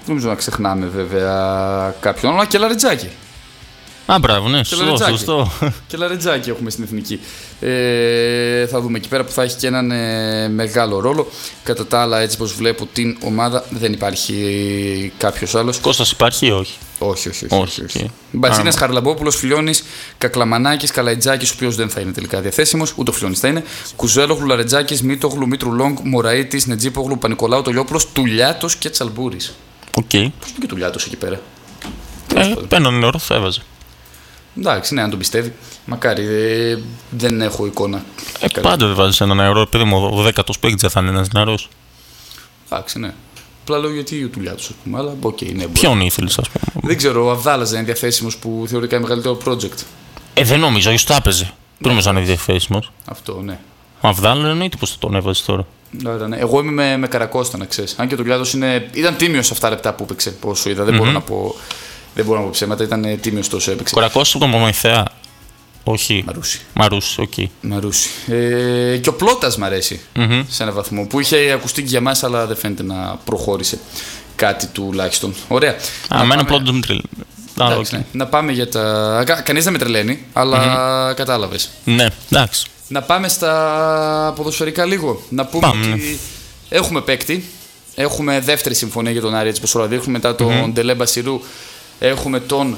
νομίζω να ξεχνάμε βέβαια κάποιον. Αλλά και Λαρετζάκη. Α, μπράβο, ναι, σωστό. Και Λαρετζάκη έχουμε στην εθνική. Θα δούμε εκεί πέρα που θα έχει και έναν μεγάλο ρόλο. Κατά τα άλλα, έτσι πως βλέπω την ομάδα, δεν υπάρχει κάποιος άλλος. Κώστας υπάρχει ή όχι? Όχι. Μπατζίνας, Χαρλαμπόπουλος, Φιλιώνης, Κακλαμανάκης, Καλαϊτζάκης, ο οποίος δεν θα είναι τελικά διαθέσιμος, ούτε ο Φιλιώνης θα είναι. Κουζέλογλου, Λαρετζάκης, Μήτογλου, Μήτρου Λόγκ, Μωραΐτης, Νετζίπογλου, Πανικολάου, Τολιόπουλος, Τουλιάτος και Τσαλμπούρης. Πώς πήγε Τουλιάτος εκεί πέρα? Έναν όρο θα έβαζε. Εντάξει, ναι, αν τον πιστεύει. Μακάρι, δεν έχω εικόνα. Πάντα δεν βάζει έναν αερό, παιδί μου, ο 10ος παίκτης θα είναι ένας νεαρός. Εντάξει, ναι. Απλά λέω γιατί ο Τουλιάτος, α πούμε, αλλά ναι. Ποιον ήθελες, ας πούμε? Δεν ξέρω, ο Αβδάλας δεν είναι διαθέσιμος που θεωρικά είναι μεγαλύτερο project. Δεν νομίζω, ίσως το έπαιζε. Δεν νομίζω να είναι διαθέσιμος. Αυτό, ναι. Ο Αβδάλας εννοείται πως θα τον έβαζε τώρα. Άρα, ναι. Εγώ είμαι με Καρακώστα, να ξέρεις. Αν και ο Τουλιάτος ήταν τίμιος αυτά τα λεπτά που έπαιξε. Όσο είδα, δεν μπορώ να πω. Δεν μπορώ να πω ψέματα, ήταν τίμιος τόσο έπαιξε. Κορακός από τον Μωνοϊθέα. Όχι. Μαρούσι, οκ. Μαρούσι. Και ο Πλώτας μ' αρέσει σε έναν βαθμό που είχε ακουστεί και για μας, αλλά δεν φαίνεται να προχώρησε κάτι τουλάχιστον. Ωραία. Αμένα Πλώτας με τρελαίνει. Ναι. Να πάμε για τα. Κανείς δεν με τρελαίνει, αλλά κατάλαβες. Ναι, εντάξει. Να πάμε στα ποδοσφαιρικά λίγο. Να πούμε ότι έχουμε παίκτη. Έχουμε δεύτερη συμφωνία για τον Άρη, έτσι πως τώρα δείχνουμε, μετά τον Ντελέ Μπασιρού. Έχουμε τον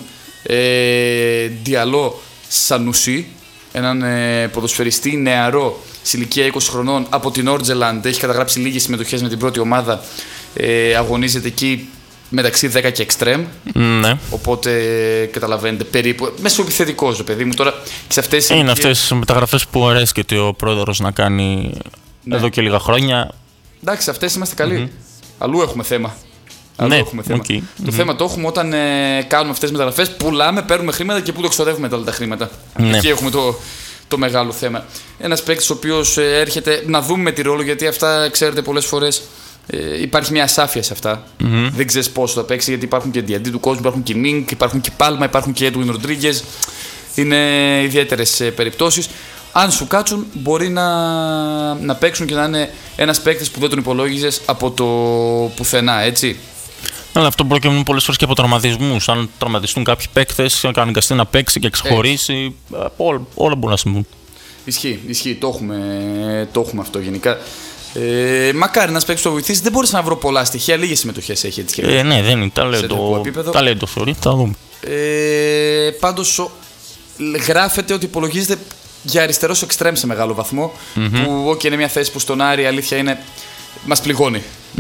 Διαλό Σανουσί, έναν ποδοσφαιριστή νεαρό, σε ηλικία 20 χρονών, από την Όρτζελαντ. Έχει καταγράψει λίγες συμμετοχές με την πρώτη ομάδα. Αγωνίζεται εκεί μεταξύ 10 και εξτρέμ. Ναι. Οπότε καταλαβαίνετε περίπου. Μεσοεπιθετικός, ρε παιδί μου. Τώρα, σε αυτές είναι αυτές οι μεταγραφές που αρέσει και ο πρόεδρος να κάνει εδώ και λίγα χρόνια. Εντάξει, αυτές είμαστε καλοί. Αλλού έχουμε θέμα. Έχουμε θέμα. Το θέμα το έχουμε όταν κάνουμε αυτές τις μεταγραφές, πουλάμε, παίρνουμε χρήματα και πού το εξοδεύουμε όλα τα χρήματα. Εκεί έχουμε το μεγάλο θέμα. Ένας παίκτης ο οποίος έρχεται να δούμε τη ρόλο, γιατί αυτά ξέρετε πολλές φορές υπάρχει μια ασάφεια σε αυτά. Δεν ξέρεις πόσο θα παίξει, γιατί υπάρχουν και διαντί του κόσμου, υπάρχουν και Μίνκ, υπάρχουν και Πάλμα, υπάρχουν και Έντουιν Ροντρίγκεζ. Είναι ιδιαίτερες περιπτώσεις. Αν σου κάτσουν, μπορεί να παίξουν και να είναι ένας παίκτης που δεν τον υπολόγιζες από το πουθενά, έτσι. Αλλά αυτό προκύπτει πολλές φορές και από τραυματισμούς. Αν τραυματιστούν κάποιοι παίκτες, αν αναγκαστεί να παίξει και ξεχωρίσει, όλα μπορούν να συμβούν. Ισχύει. Το έχουμε αυτό γενικά. Μακάρι να παίξει το βοηθήσει. Δεν μπορείς να βρω πολλά στοιχεία, λίγες συμμετοχές έχει έτσι. Ναι, δεν είναι. Ταλέντο θεωρεί, θα δούμε. Πάντως γράφεται ότι υπολογίζεται για αριστερός εξτρέμ σε μεγάλο βαθμό. Που είναι μια θέση που στον Άρη η αλήθεια είναι. Μας πληγώνει.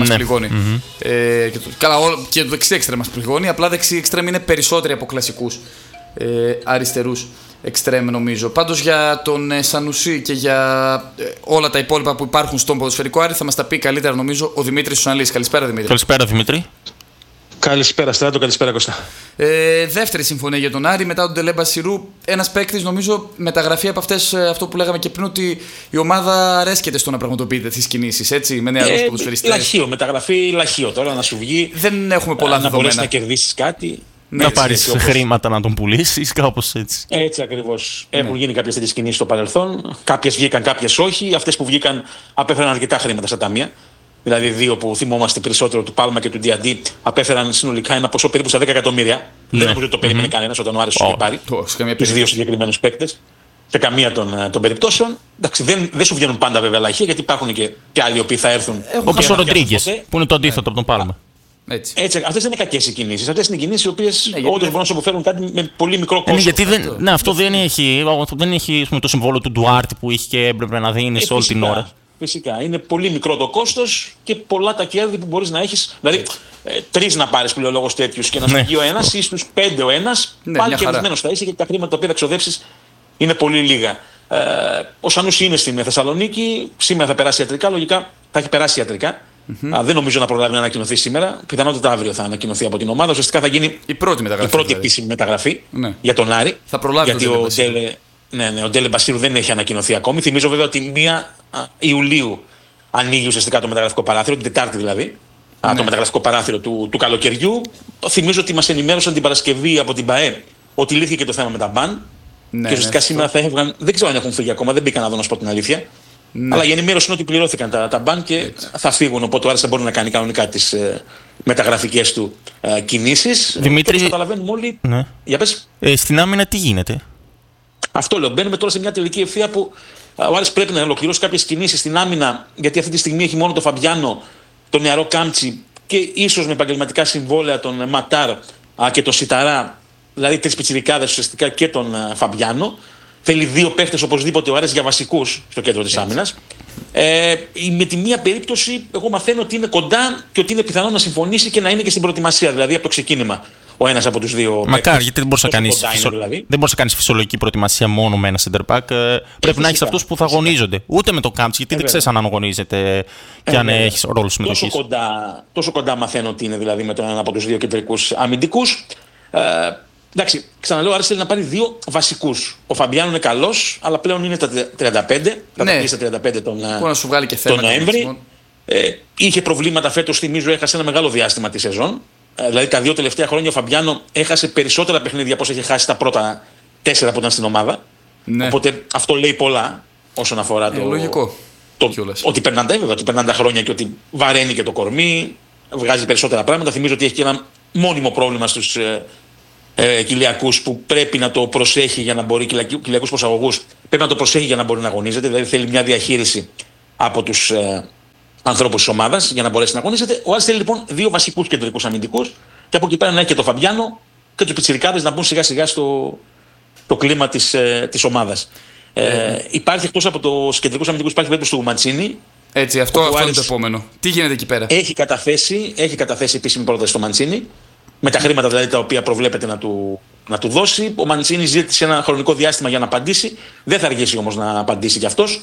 Και το δεξί εξτρέμ μας πληγώνει. Απλά δεξί εξτρέμ είναι περισσότεροι από κλασικούς αριστερούς εξτρέμ, νομίζω. Πάντως για τον Σανουσί και για όλα τα υπόλοιπα που υπάρχουν στον ποδοσφαιρικό Άρη θα μας τα πει καλύτερα, νομίζω, ο Δημήτρης Σουναλής. Καλησπέρα, Δημήτρη. Καλησπέρα, Δημήτρη. Καλησπέρα, Στράτο, καλησπέρα, Κώστα. Δεύτερη συμφωνία για τον Άρη μετά τον Ντελέ Μπασιρού. Ένας παίκτης, νομίζω, μεταγραφή από αυτό που λέγαμε και πριν, ότι η ομάδα αρέσκεται στο να πραγματοποιείται τις κινήσεις, έτσι, με νεαρούς ποδοσφαιριστές. Μεταγραφή λαχείο τώρα να σου βγει. Δεν έχουμε πολλά δεδομένα. Να μπορείς να κερδίσεις κάτι. Να πάρεις χρήματα να τον πουλήσεις, κάπως έτσι. Έτσι ακριβώς. Έχουν γίνει κάποιες τέτοιες κινήσεις στο παρελθόν. Κάποιες βγήκαν, κάποιες όχι. Αυτές που βγήκαν απέφεραν αρκετά χρήματα στα ταμεία. Δηλαδή, δύο που θυμόμαστε περισσότερο, του Πάλμα και του Διαντί, απέφεραν συνολικά ένα ποσό περίπου στα 10 εκατομμύρια. Δεν νομίζω ότι το περίμενε κανένας όταν ο Άρης του είχε πάρει τους δύο συγκεκριμένους παίκτες. Σε καμία των περιπτώσεων. Εντάξει, δεν σου βγαίνουν πάντα βέβαια λαχεία, γιατί υπάρχουν και άλλοι οι οποίοι θα έρθουν. Όπως ο Ροντρίγκες, που είναι το αντίθετο από τον Πάλμα. Έτσι, αυτές δεν είναι κακές οι κινήσεις. Αυτές είναι οι κινήσεις οι οποίες όντως μπορούν να σου αποφέρουν κάτι με πολύ μικρό κόστος. Γιατί αυτό δεν έχει το συμβόλαιο του Ντουάρτη που είχε και έπρεπε να δίνει όλη την ώρα. Φυσικά. Είναι πολύ μικρό το κόστος και πολλά τα κέρδη που μπορείς να έχεις. Δηλαδή, 3 να πάρεις πληολόγος τέτοιους και να σου βγει ο ένας ή στους 5 ο ένας, πάλι κερδισμένος θα είσαι, γιατί τα χρήματα τα οποία θα ξοδέψεις είναι πολύ λίγα. Ο Σανούσι είναι στην Θεσσαλονίκη, σήμερα θα περάσει ιατρικά, λογικά θα έχει περάσει ιατρικά. Δεν νομίζω να προλάβει να ανακοινωθεί σήμερα. Πιθανότατα αύριο θα ανακοινωθεί από την ομάδα. Ουσιαστικά θα γίνει η πρώτη επίσημη μεταγραφή για τον Άρη. Θα προλάβει, γιατί ο Ντέλε Μπασίρου δεν έχει ανακοινωθεί ακόμη. Θυμίζω βέβαια ότι 1 Ιουλίου ανοίγει ουσιαστικά το μεταγραφικό παράθυρο, την Τετάρτη δηλαδή. Το μεταγραφικό παράθυρο του καλοκαιριού. Θυμίζω ότι μας ενημέρωσαν την Παρασκευή από την ΠΑΕ ότι λύθηκε το θέμα με τα μπαν. Και ουσιαστικά σήμερα θα έφευγαν. Δεν ξέρω αν έχουν φύγει ακόμα, δεν μπήκα να δω, να σου πω την αλήθεια. Ναι. Αλλά η ενημέρωση είναι ότι πληρώθηκαν τα μπαν και θα φύγουν. Οπότε ο Άρης θα μπορεί να κάνει κανονικά τις μεταγραφικές του κινήσεις. Δημήτρη, καταλαβαίνουμε όλοι. Ναι. Για πες. Στην άμυνα τι γίνεται? Αυτό λέω. Μπαίνουμε τώρα σε μια τελική ευθεία που ο Άρης πρέπει να ολοκληρώσει κάποιες κινήσεις στην άμυνα, γιατί αυτή τη στιγμή έχει μόνο τον Φαμπιάνο, τον νεαρό Κάμτσι και ίσως με επαγγελματικά συμβόλαια τον Ματάρ και τον Σιταρά, δηλαδή 3 πιτσιρικάδες ουσιαστικά και τον Φαμπιάνο. Θέλει 2 παίχτες οπωσδήποτε ο Άρης για βασικούς στο κέντρο της άμυνας. Με τη μία περίπτωση, εγώ μαθαίνω ότι είναι κοντά και ότι είναι πιθανό να συμφωνήσει και να είναι και στην προετοιμασία, δηλαδή από το ξεκίνημα. Ο ένας από τους δύο. Μακάρι, γιατί δεν μπορείς να κάνεις φυσιολογική προετοιμασία μόνο με ένα center back. Πρέπει να έχεις αυτούς που θα αγωνίζονται. Ούτε με το Κάμψη, γιατί δεν ξέρεις αν αγωνίζεται και αν έχεις ρόλο συμμετοχής. Τόσο κοντά μαθαίνω ότι είναι δηλαδή με τον ένα από τους δύο κεντρικούς αμυντικούς. Εντάξει, ξαναλέω, ο Άρης θέλει να πάρει 2 βασικούς. Ο Φαμπιάνο είναι καλός, αλλά πλέον είναι τα 35. Θα τα κλείσει τα 35 τον Νοέμβρη. Είχε προβλήματα φέτος, θυμίζω, έχασε ένα μεγάλο διάστημα τη σεζόν. Δηλαδή τα 2 τελευταία χρόνια ο Φαμπιάνο έχασε περισσότερα παιχνίδια από όσα είχε χάσει τα πρώτα 4 που ήταν στην ομάδα. Ναι. Οπότε αυτό λέει πολλά όσον αφορά λογικό. Ότι περνάνε τα χρόνια και ότι βαραίνει και το κορμί, βγάζει περισσότερα πράγματα. Θυμίζω ότι έχει και ένα μόνιμο πρόβλημα στους κοιλιακούς που πρέπει να το προσέχει για να μπορεί, κοιλιακούς προσαγωγούς, πρέπει να το προσέχει για να μπορεί να αγωνίζεται. Δηλαδή θέλει μια διαχείριση από τους ανθρώπους της ομάδας για να μπορέσει να αγωνίζεται. Ο Άρης θέλει λοιπόν 2 βασικούς κεντρικούς αμυντικούς και από εκεί πέρα να έχει και τον Φαμπιάνο και τους πιτσιρικάδες να μπουν σιγά σιγά στο κλίμα της ομάδας. Υπάρχει εκτός από τους κεντρικούς αμυντικούς, υπάρχει περίπτωση του Μαντσίνη. Έτσι, αυτό είναι το επόμενο. Τι γίνεται εκεί πέρα? Έχει καταθέσει επίσημη πρόταση στο Μαντσίνη, με τα χρήματα δηλαδή τα οποία προβλέπεται να του δώσει. Ο Μαντσίνη ζήτησε ένα χρονικό διάστημα για να απαντήσει. Δεν θα αργήσει όμως να απαντήσει κι αυτός.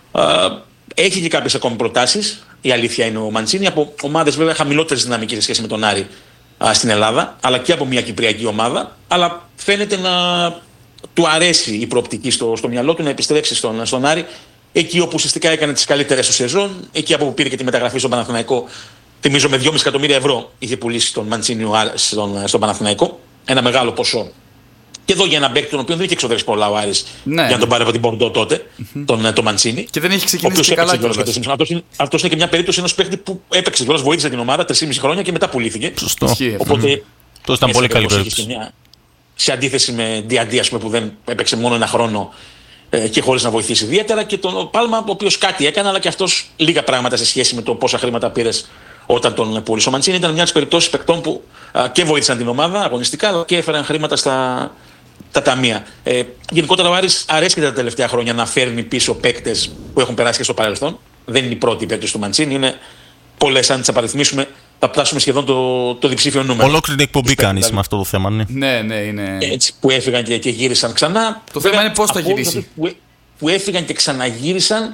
Έχει και κάποιες ακόμη προτάσεις. Η αλήθεια είναι ο Μαντσίνη από ομάδες βέβαια χαμηλότερης δυναμικής σε σχέση με τον Άρη στην Ελλάδα, αλλά και από μια κυπριακή ομάδα. Αλλά φαίνεται να του αρέσει η προοπτική στο μυαλό του να επιστρέψει στον Άρη, εκεί όπου ουσιαστικά έκανε τις καλύτερες του σεζόν, εκεί από που πήρε και τη μεταγραφή στον Παναθηναϊκό. Θυμίζω με 2,5 εκατομμύρια ευρώ είχε πουλήσει τον Μαντσίνη στον Παναθηναϊκό. Ένα μεγάλο ποσό. Και εδώ για ένα παίκτη τον οποίο δεν είχε εξοδεύσει πολλά ο Άρης για να τον πάρει από την Μπορντό τότε, τον Μαντσίνη. Και δεν έχει ξεκινήσει και καλά κιόλας. Αυτός είναι και μια περίπτωση ενός παίκτη που έπαιξε κιόλας, βοήθησε την ομάδα 3,5 χρόνια και μετά πουλήθηκε. Σωστό. Οπότε τόσο ήταν πολύ καλή περίπτωση. Σε αντίθεση με Διαντή, που δεν έπαιξε μόνο 1 χρόνο και χωρίς να βοηθήσει ιδιαίτερα, και τον Πάλμα, ο οποίος κάτι έκανε, αλλά και αυτός λίγα πράγματα σε σχέση με το πόσα χρήματα πήρες όταν τον πούλησε. Ο Μαντσίνη ήταν μια από τις περιπτώσεις παικτών που και βοήθησαν την ομάδα αγωνιστικά, αλλά και έφεραν χρήματα στα ταμεία. Γενικότερα ο Άρης αρέσκεται τα τελευταία χρόνια να φέρνει πίσω παίκτες που έχουν περάσει και στο παρελθόν. Δεν είναι η πρώτη περίπτωση του Μαντσίνη, είναι πολλές. Αν τις απαριθμίσουμε, θα φτάσουμε σχεδόν το διψήφιο νούμερο. Ολόκληρη εκπομπή κάνεις με αυτό το θέμα, ναι. Ναι, είναι. Έτσι, που έφυγαν και γύρισαν ξανά. Το θέμα είναι πώς θα γυρίσει. Που έφυγαν και ξαναγύρισαν.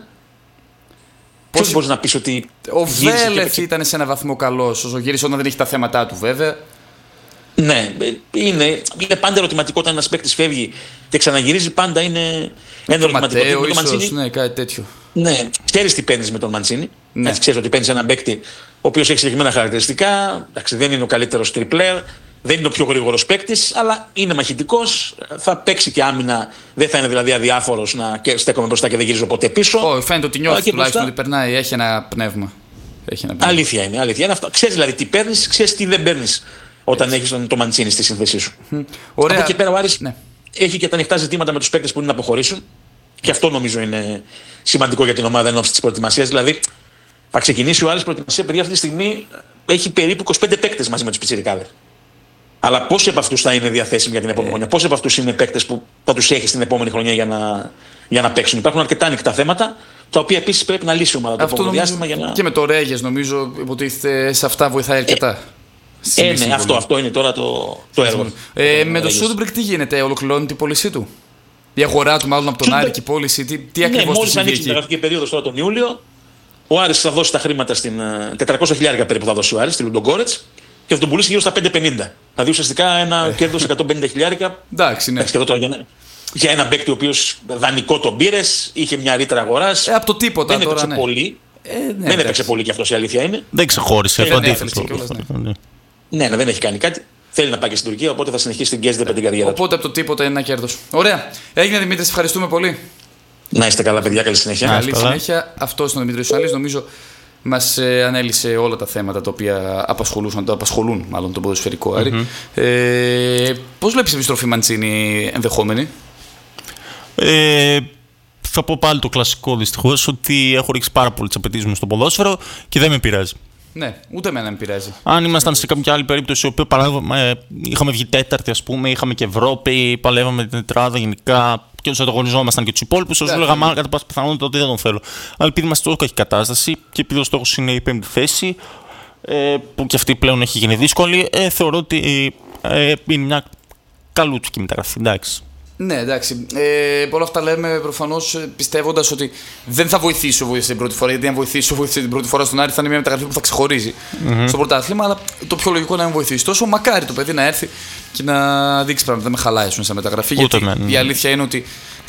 Πώς μπορείς να πεις ότι. Ο Βέλεθ ήταν σε ένα βαθμό καλός όσο γύρισε, όταν δεν έχει τα θέματα του βέβαια. Ναι, είναι πάντα ερωτηματικό όταν ένας παίκτης φεύγει και ξαναγυρίζει, πάντα είναι ένα ερωτηματικό. Ματέο, ίσως, ναι, κάτι τέτοιο. Ναι, ξέρεις τι παίρνεις με τον Μαντσίνη. Ναι. Ξέρεις ότι παίρνεις έναν παίκτη ο οποίος έχει συγκεκριμένα χαρακτηριστικά. Εντάξει, δεν είναι ο καλύτερος τριπλέρ, δεν είναι ο πιο γρήγορος παίκτης, αλλά είναι μαχητικός. Θα παίξει και άμυνα, δεν θα είναι δηλαδή αδιάφορος να στέκομαι μπροστά και δεν γυρίζω ποτέ πίσω. Φαίνεται ότι νιώθει τουλάχιστον ότι περνάει, έχει ένα πνεύμα. Αλήθεια είναι αυτό. Ξέρεις δηλαδή τι παίρνεις, ξέρεις τι δεν παίρνεις όταν έχεις το Μαντσίνη στη σύνθεσή σου. Ωραία. Από εκεί πέρα ο Άρης έχει και τα ανοιχτά ζητήματα με τους παίκτες που είναι να αποχωρήσουν. Και αυτό νομίζω είναι σημαντικό για την ομάδα εν ώψη της προετοιμασίας. Δηλαδή, θα ξεκινήσει ο Άρης προετοιμασία, παιδιά, αυτή τη στιγμή έχει περίπου 25 παίκτες μαζί με τους πιτσιρικάδες. Αλλά πόσοι από αυτούς θα είναι διαθέσιμοι για την επόμενη χρονιά, πόσοι από αυτούς είναι παίκτες που θα τους έχει την επόμενη χρονιά για να παίξουν. Υπάρχουν αρκετά ανοιχτά θέματα, τα οποία επίσης πρέπει να λύσει η ομάδα το επόμενο διάστημα. Και με το Ρέγες νομίζω υποτίθεται σε αυτά βοηθάει αρκετά. Ναι, αυτό είναι τώρα το έργο. Με το Σούντμπρικ τι γίνεται, ολοκληρώνει την πώλησή του? Η αγορά του μάλλον από τον Άρη και η πώληση, τι ακριβώς μόλις ανοίξει την γραφική περίοδος τώρα τον Ιούλιο, ο Άρης θα δώσει τα χρήματα στην 400.000 περίπου θα δώσει ο Άρης στη Λουντογκόρετς και θα τον πουλήσει γύρω στα 550. Δηλαδή ουσιαστικά ένα κέρδος 150.000. Εντάξει, ναι. Για ένα παίκτη ο οποίος δανεικό τον πήρες, είχε μια ρήτρα αγοράς. Από το τίποτα δεν τώρα, έπαιξε πολύ. Δεν έπαιξε πολύ κι αυτός, η αλήθεια είναι. Δεν ξεχώρισε. Ναι, δεν έχει κάνει κάτι. Θέλει να πάει και στην Τουρκία, οπότε θα συνεχίσει την Γκέζδεπ την καριέρα του. Οπότε από το τίποτα είναι ένα κέρδος. Ωραία. Έγινε Δημήτρη, ευχαριστούμε πολύ. Να είστε καλά, παιδιά, καλή συνέχεια. Καλή συνέχεια. Αυτό ήταν ο Δημήτρης Σάλης. Νομίζω μας ανέλησε όλα τα θέματα τα οποία απασχολούν μάλλον τον ποδοσφαιρικό Άρη. Πώς βλέπεις επιστροφή Μαντσίνη ενδεχόμενη? Θα πω πάλι το κλασικό δυστυχώς, ότι έχω ρίξει πάρα πολύ τις απαιτήσεις μου στο ποδόσφαιρο και δεν με πειράζει. Ναι, ούτε εμένα με πειράζει. Αν ήμασταν σε κάποια άλλη περίπτωση, όπου είχαμε βγει τέταρτη, ας πούμε, είχαμε και Ευρώπη, παλεύαμε την τετράδα γενικά και τους ανταγωνιζόμασταν και τους υπόλοιπους, θα σου έλεγα μάλλον κατά πάσα πιθανότητα ότι δεν τον θέλω. Αλλά επειδή είμαστε τόσο κακή κατάσταση και επειδή ο στόχος είναι η 5η θέση, που και αυτή πλέον έχει γίνει δύσκολη, θεωρώ ότι είναι μια καλούτσικη μεταγραφή. Εντάξει. Ναι, εντάξει. Όλα αυτά λέμε προφανώς πιστεύοντας ότι δεν θα βοηθήσει ο βοήθησε την πρώτη φορά. Γιατί αν βοηθήσει ο βοήθησε την πρώτη φορά στον Άρη, θα είναι μια μεταγραφή που θα ξεχωρίζει στο πρωτάθλημα. Αλλά το πιο λογικό να μην βοηθήσει. Τόσο μακάρι το παιδί να έρθει και να δείξει πράγματα. Δεν με χαλάει σαν μεταγραφή. Γιατί η αλήθεια είναι ότι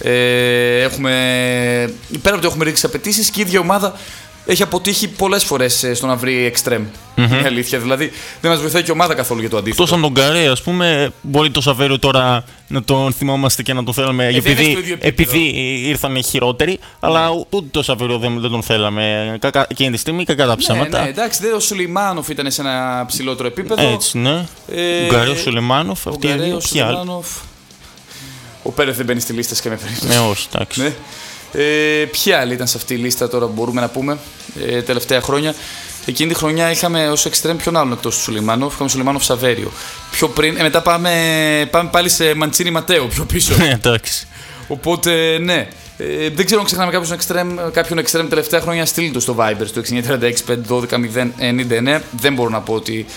πέρα από ότι έχουμε ρίξει απαιτήσεις και η ίδια ομάδα έχει αποτύχει πολλές φορές στο να βρει εξτρέμ. Είναι αλήθεια. Δηλαδή δεν μας βοηθάει και η ομάδα καθόλου για το αντίθετο. Τόσο τον Καρέ, ας πούμε, μπορεί το Σαβέριο τώρα να τον θυμόμαστε και να τον θέλαμε. Επειδή ήρθαν χειρότεροι, αλλά ούτε το Σαβέριο δεν τον θέλαμε. Εκείνη τη στιγμή, κακά τα ψέματα. Ναι, εντάξει, ο Σουλεϊμάνοφ ήταν σε ένα ψηλότερο επίπεδο. Έτσι, ναι. Ο Γκαρέ, ο Σουλεϊμάνοφ, αυτοί οι δύο. Ο Πέρεθ δεν μπαίνει στη λίστα και με περίπτωση. Ναι, όχι, εντάξει. Ναι. Ποιοι άλλοι ήταν σε αυτή τη λίστα τώρα που μπορούμε να πούμε τελευταία χρόνια? Εκείνη τη χρονιά είχαμε ως εξτρέμ ποιον άλλον εκτός του Σουλεϊμάνοφ? Είχαμε Σουλεϊμάνοφ Σαβέριο. Πιο πριν, μετά πάμε πάλι σε Μαντσίνη Ματέο πιο πίσω. Ναι, εντάξει. Οπότε ναι. Δεν ξέρω αν ξεχνάμε κάποιον εξτρέμ τελευταία χρόνια. Στείλει το στο Viber στο 6936-512-099. Δεν μπορώ να πω ότι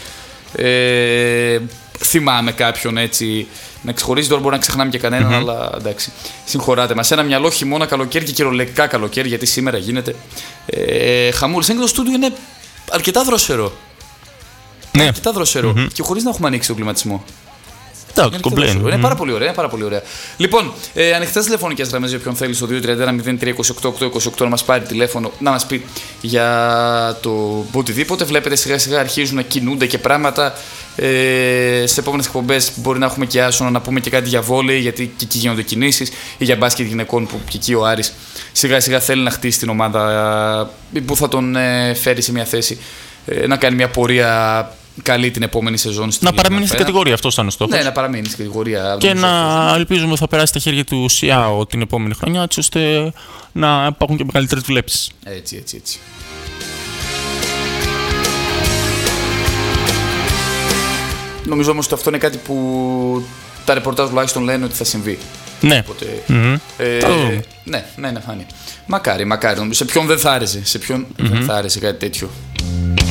θυμάμαι κάποιον έτσι να ξεχωρίζει. Τώρα μπορεί να ξεχνάμε και κανέναν, αλλά εντάξει. Συγχωράτε μας. Ένα μυαλό χειμώνα, καλοκαίρι και κυριολεκτικά καλοκαίρι, γιατί σήμερα γίνεται χαμούλη. Σαν και το στούντιο είναι αρκετά δροσερό. Ναι. Αρκετά δροσερό. Και χωρίς να έχουμε ανοίξει τον κλιματισμό. Είναι πάρα πολύ ωραία, πάρα πολύ ωραία. Λοιπόν, ανοιχτές τηλεφωνικές γραμμές για ποιον θέλει στο 231-0328-828 να μας πάρει τηλέφωνο, να μας πει για το οτιδήποτε. Βλέπετε σιγά σιγά αρχίζουν να κινούνται και πράγματα. Σε επόμενες εκπομπές μπορεί να έχουμε και άσονα να πούμε και κάτι για βόλεϊ, γιατί και εκεί γίνονται κινήσεις, ή για μπάσκετ γυναικών που και εκεί ο Άρης σιγά σιγά θέλει να χτίσει την ομάδα που θα τον φέρει σε μια θέση να κάνει μια πορεία καλή την επόμενη σεζόν. Να παραμείνει στην κατηγορία, αυτό ήταν ο στόχος. Ναι, να παραμείνει στην κατηγορία. Και να ελπίζουμε ότι θα περάσει στα χέρια του ΣΙΑΟ την επόμενη χρονιά, έτσι ώστε να υπάρχουν και μεγαλύτερες βλέψεις. Έτσι. Νομίζω όμως ότι αυτό είναι κάτι που τα ρεπορτάζ τουλάχιστον λένε ότι θα συμβεί. Ναι. Οπότε, ναι, θα είναι. Μακάρι. Σε ποιον δεν θα άρεσε. Δεν θα άρεσε κάτι τέτοιο.